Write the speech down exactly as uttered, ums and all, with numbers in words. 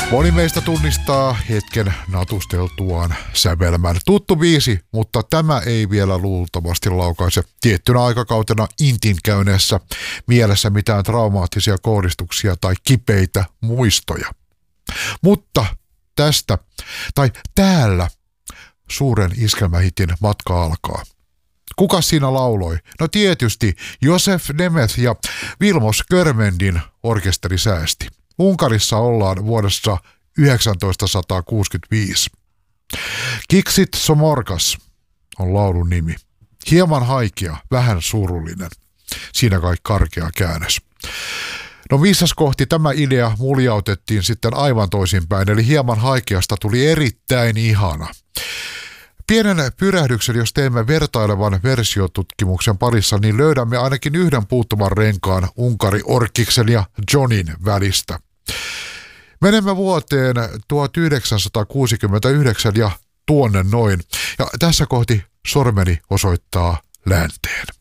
Moni meistä tunnistaa hetken natusteltuaan sävelmän. Tuttu biisi, mutta tämä ei vielä luultavasti laukaise tiettynä aikakautena intin käyneessä mielessä mitään traumaattisia kohdistuksia tai kipeitä muistoja. Mutta tästä, tai täällä, suuren iskelmähitin matka alkaa. Kuka siinä lauloi? No tietysti Josef Nemeth ja Vilmos Körmendin orkesterisäästi. Unkarissa ollaan vuodessa yhdeksäntoistasataakuusikymmentäviisi. Kiksit Somorkas on laulun nimi. Hieman haikea, vähän surullinen. Siinä kai karkea käännös. No missäs kohti tämä idea muljautettiin sitten aivan toisinpäin, eli hieman haikeasta tuli erittäin ihana. Pienen pyrähdyksen, jos teemme vertailevan versiotutkimuksen parissa, niin löydämme ainakin yhden puuttuman renkaan Unkari Orkiksen ja Johnin välistä. Menemme vuoteen tuhatyhdeksänsataakuusikymmentäyhdeksän ja tuonne noin. Ja tässä kohti sormeni osoittaa länteen.